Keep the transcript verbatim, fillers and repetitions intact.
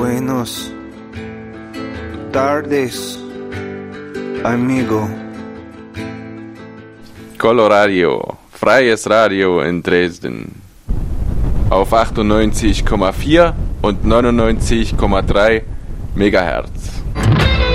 Buenos tardes, amigo. Coloradio, freies Radio in Dresden. Auf achtundneunzig Komma vier und neunundneunzig Komma drei Megahertz.